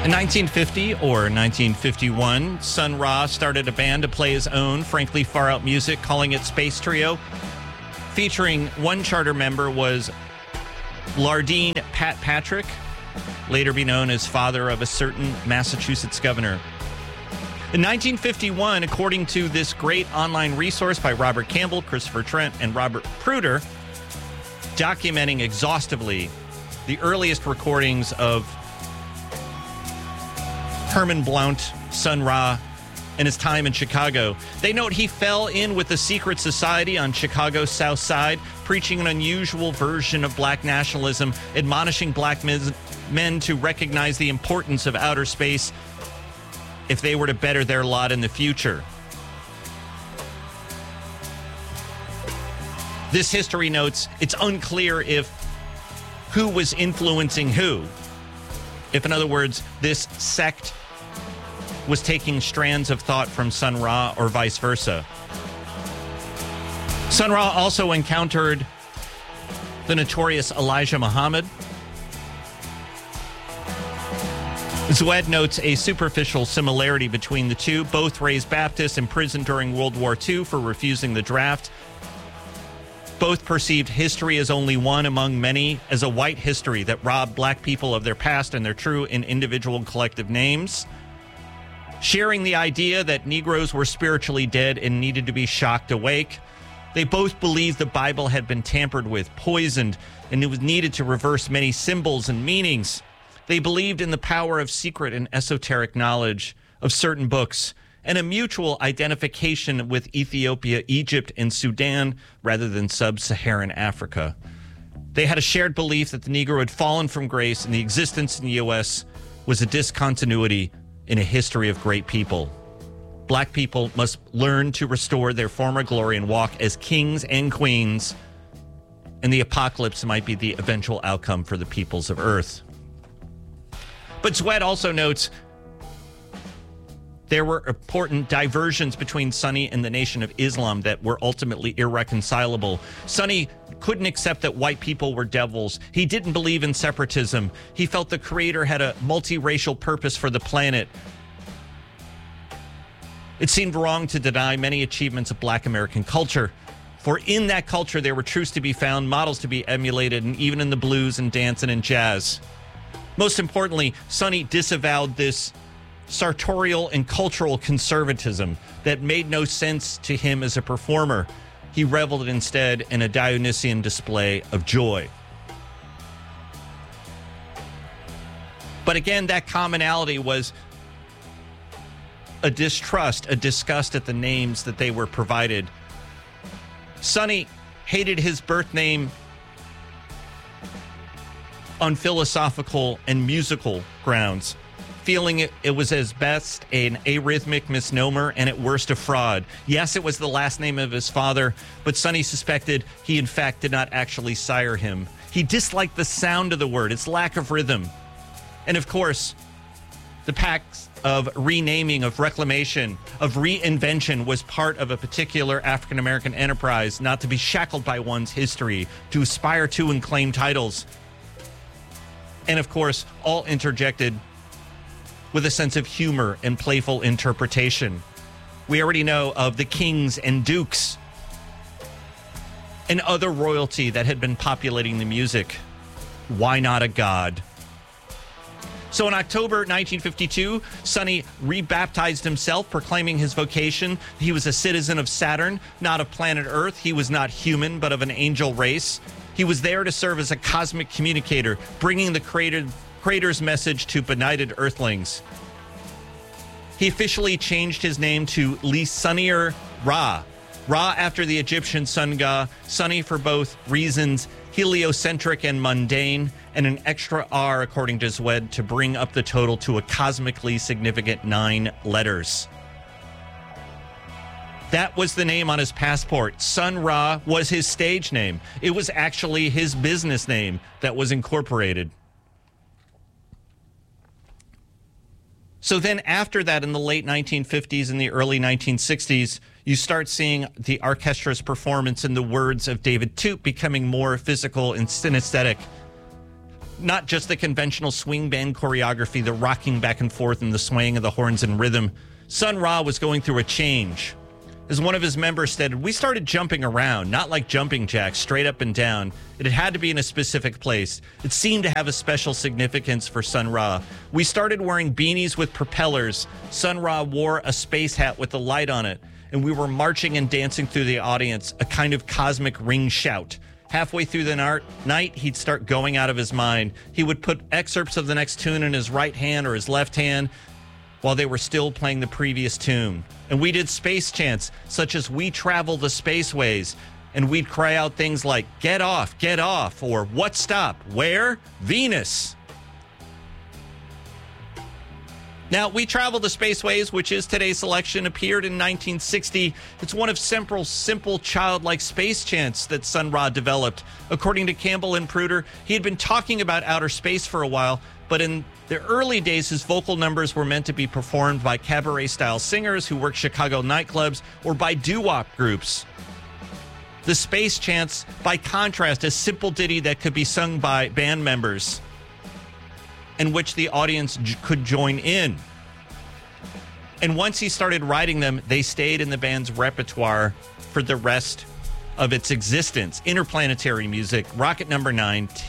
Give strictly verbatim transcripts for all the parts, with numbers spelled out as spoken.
In nineteen fifty or nineteen fifty-one, Sun Ra started a band to play his own, frankly far-out music, calling it Space Trio. Featuring one charter member was Lardine Pat Patrick, later be known as father of a certain Massachusetts governor. In nineteen fifty-one, according to this great online resource by Robert Campbell, Christopher Trent, and Robert Pruder, documenting exhaustively the earliest recordings of Herman Blount, Sun Ra, and his time in Chicago. They note he fell in with the secret society on Chicago's South Side, preaching an unusual version of black nationalism, admonishing black men to recognize the importance of outer space if they were to better their lot in the future. This history notes it's unclear if who was influencing who. If, in other words, this sect was taking strands of thought from Sun Ra or vice versa. Sun Ra also encountered the notorious Elijah Muhammad. Zwed notes a superficial similarity between the two. Both raised Baptists, imprisoned during World War Two for refusing the draft. Both perceived history as only one among many, as a white history that robbed black people of their past and their true and individual and collective names. Sharing the idea that Negroes were spiritually dead and needed to be shocked awake. They both believed the Bible had been tampered with, poisoned, and it was needed to reverse many symbols and meanings. They believed in the power of secret and esoteric knowledge of certain books and a mutual identification with Ethiopia, Egypt, and Sudan rather than sub-Saharan Africa. They had a shared belief that the Negro had fallen from grace and the existence in the U S was a discontinuity in a history of great people. Black people must learn to restore their former glory and walk as kings and queens, and the apocalypse might be the eventual outcome for the peoples of Earth. But Zwed also notes there were important diversions between Sunni and the Nation of Islam that were ultimately irreconcilable. Sunni couldn't accept that white people were devils. He didn't believe in separatism. He felt the Creator had a multiracial purpose for the planet. It seemed wrong to deny many achievements of black American culture, for in that culture there were truths to be found, models to be emulated, and even in the blues and dance and in jazz. Most importantly, Sunni disavowed this sartorial and cultural conservatism that made no sense to him as a performer. He reveled instead in a Dionysian display of joy. But again, that commonality was a distrust, a disgust at the names that they were provided. Sunni hated his birth name on philosophical and musical grounds, feeling it, it was at best an arrhythmic misnomer and at worst a fraud. Yes, it was the last name of his father, but Sunni suspected he in fact did not actually sire him. He disliked the sound of the word, its lack of rhythm. And of course, the pacts of renaming, of reclamation, of reinvention was part of a particular African-American enterprise, not to be shackled by one's history, to aspire to and claim titles. And of course, all interjected with a sense of humor and playful interpretation. We already know of the kings and dukes and other royalty that had been populating the music. Why not a god? So in October nineteen fifty-two, Sunni rebaptized himself, proclaiming his vocation. He was a citizen of Saturn, not of planet Earth. He was not human, but of an angel race. He was there to serve as a cosmic communicator, bringing the creator Creator's message to benighted earthlings. He officially changed his name to Lisunir Ra. Ra after the Egyptian sun god, Sunni for both reasons heliocentric and mundane, and an extra R, according to Zwed, to bring up the total to a cosmically significant nine letters. That was the name on his passport. Sun Ra was his stage name. It was actually his business name that was incorporated. So then after that, in the late nineteen fifties and the early nineteen sixties, you start seeing the orchestra's performance in the words of David Toop becoming more physical and synesthetic. not just the conventional swing band choreography, the rocking back and forth and the swaying of the horns and rhythm. Sun Ra was going through a change. As one of his members stated, we started jumping around, not like jumping jacks, straight up and down. It had to be in a specific place. It seemed to have a special significance for Sun Ra. We started wearing beanies with propellers. Sun Ra wore a space hat with a light on it, and we were marching and dancing through the audience, a kind of cosmic ring shout. Halfway through the night, he'd start going out of his mind. He would put excerpts of the next tune in his right hand or his left hand while they were still playing the previous tune. And we did space chants, such as "We travel the spaceways," and we'd cry out things like "Get off, get off," or "What stop? Where? Venus." Now, "We Travel the Spaceways," which is today's selection, appeared in nineteen sixty. It's one of several simple, childlike space chants that Sun Ra developed. According to Campbell and Pruder, he had been talking about outer space for a while, but in the early days, his vocal numbers were meant to be performed by cabaret-style singers who worked Chicago nightclubs or by doo-wop groups. The space chants, by contrast, a simple ditty that could be sung by band members in which the audience j- could join in. And once he started writing them, they stayed in the band's repertoire for the rest of its existence. Interplanetary Music, Rocket Number Nine, t-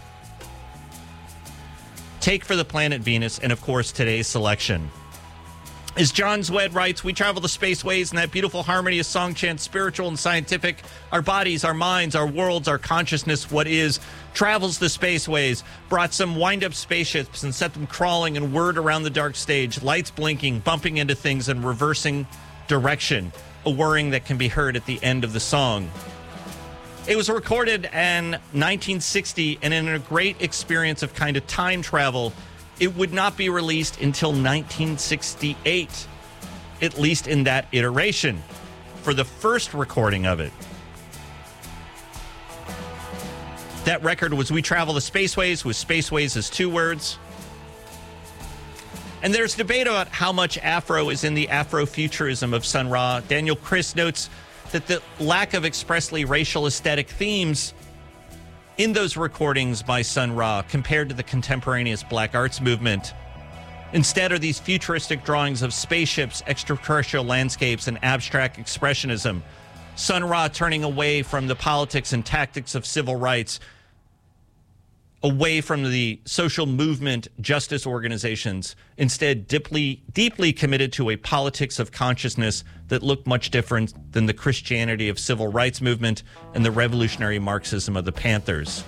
Take for the Planet Venus, and of course, today's selection. As John Zwed writes, "We travel the spaceways in that beautiful harmony of song, chant, spiritual and scientific. Our bodies, our minds, our worlds, our consciousness, what is, travels the spaceways, brought some wind-up spaceships and set them crawling and whirred around the dark stage, lights blinking, bumping into things and reversing direction, a whirring that can be heard at the end of the song." It was recorded in nineteen sixty, and in a great experience of kind of time travel, it would not be released until nineteen sixty-eight, at least in that iteration, for the first recording of it. That record was "We Travel the Spaceways," with spaceways as two words. And there's debate about how much Afro is in the Afrofuturism of Sun Ra. Daniel Chris notes that the lack of expressly racial aesthetic themes in those recordings by Sun Ra compared to the contemporaneous black arts movement. Instead are these futuristic drawings of spaceships, extraterrestrial landscapes, and abstract expressionism. Sun Ra turning away from the politics and tactics of civil rights, away from the social movement justice organizations, instead deeply, deeply committed to a politics of consciousness that looked much different than the Christianity of civil rights movement and the revolutionary Marxism of the Panthers.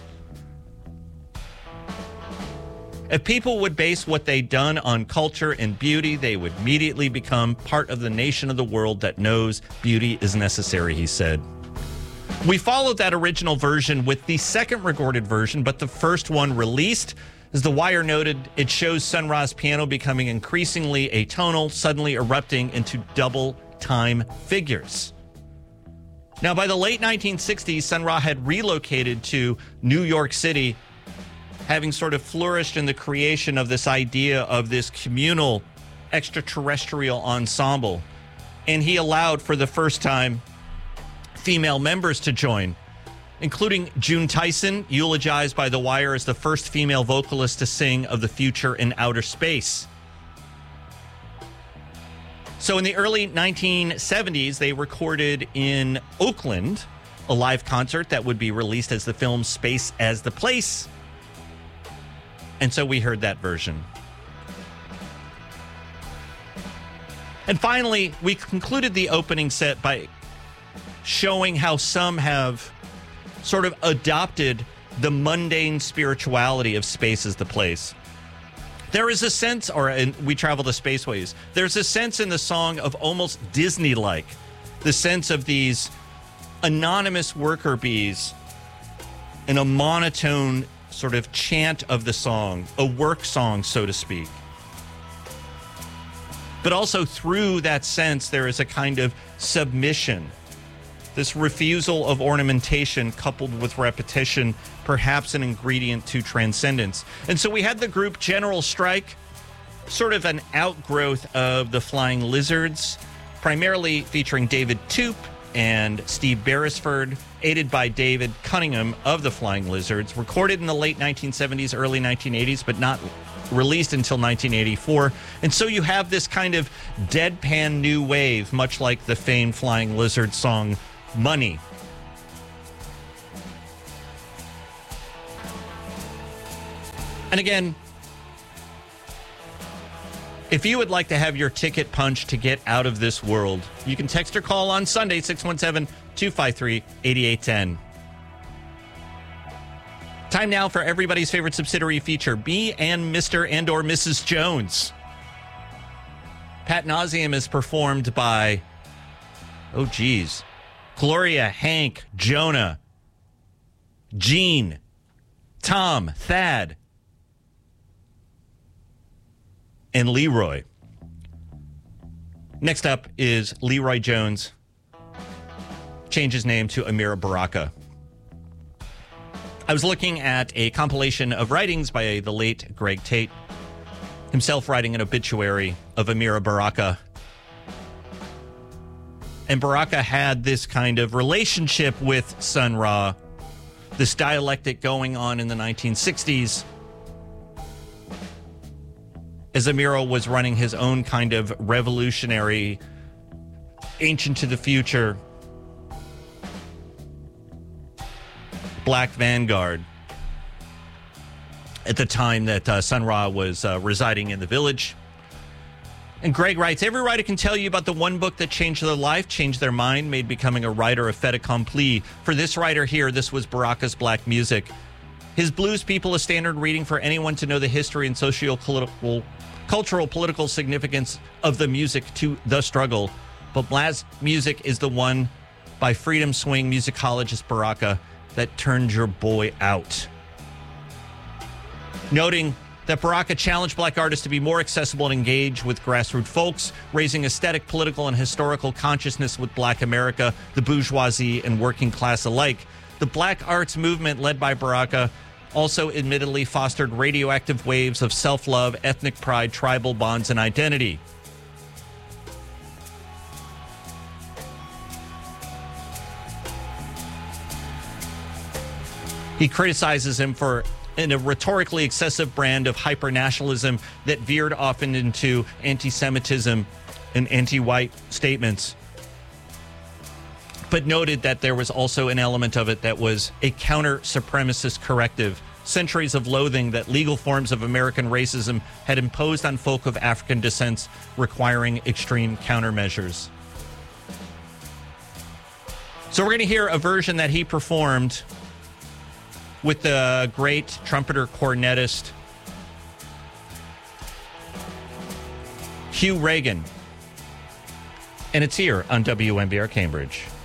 If people would base what they'd done on culture and beauty, they would immediately become part of the nation of the world that knows beauty is necessary, he said. We followed that original version with the second recorded version, but the first one released. As The Wire noted, it shows Sun Ra's piano becoming increasingly atonal, suddenly erupting into double time figures. Now, by the late nineteen sixties, Sun Ra had relocated to New York City, having sort of flourished in the creation of this idea of this communal extraterrestrial ensemble. And he allowed, for the first time, female members to join, including June Tyson, eulogized by The Wire as the first female vocalist to sing of the future in outer space. So in the early nineteen seventies, they recorded in Oakland a live concert that would be released as the film Space as the Place. And so we heard that version. And finally, we concluded the opening set by showing how some have sort of adopted the mundane spirituality of Space as the Place. There is a sense, or in We Travel the Spaceways, there's a sense in the song of almost Disney-like, the sense of these anonymous worker bees in a monotone sort of chant of the song, a work song, so to speak. But also through that sense, there is a kind of submission, this refusal of ornamentation coupled with repetition, perhaps an ingredient to transcendence. And so we had the group General Strike, sort of an outgrowth of the Flying Lizards, primarily featuring David Toop, and Steve Beresford, aided by David Cunningham of the Flying Lizards, recorded in the late nineteen seventies, early nineteen eighties, but not released until nineteen eighty-four. And so you have this kind of deadpan new wave, much like the famed Flying Lizard song Money. And again, if you would like to have your ticket punched to get out of this world, you can text or call on Sunday, six one seven, two five three, eight eight one zero. Time now for everybody's favorite subsidiary feature, Me and Mister and or Missus Jones. Pat Nauseam is performed by, oh geez, Gloria, Hank, Jonah, Gene, Tom, Thad, and Leroy. Next up is Leroy Jones. Change his name to Amira Baraka. I was looking at a compilation of writings by the late Greg Tate, himself writing an obituary of Amira Baraka. And Baraka had this kind of relationship with Sun Ra, this dialectic going on in the nineteen sixties, as Amira was running his own kind of revolutionary, ancient to the future, Black Vanguard at the time that uh, Sun Ra was uh, residing in the village. And Greg writes, every writer can tell you about the one book that changed their life, changed their mind, made becoming a writer a fait accompli. For this writer here, this was Baraka's Black Music. His Blues People, a standard reading for anyone to know the history and socio-political, cultural, political significance of the music to the struggle. But Black Music is the one by Freedom Swing musicologist Baraka that turned your boy out. Noting that Baraka challenged Black artists to be more accessible and engage with grassroots folks, raising aesthetic, political, and historical consciousness with Black America, the bourgeoisie, and working class alike. The Black arts movement led by Baraka also admittedly fostered radioactive waves of self-love, ethnic pride, tribal bonds, and identity. He criticizes him for in a rhetorically excessive brand of hyper-nationalism that veered often into anti-Semitism and anti-white statements, but noted that there was also an element of it that was a counter-supremacist corrective, centuries of loathing that legal forms of American racism had imposed on folk of African descent, requiring extreme countermeasures. So we're going to hear a version that he performed with the great trumpeter cornetist Hugh Reagan. And it's here on W M B R Cambridge.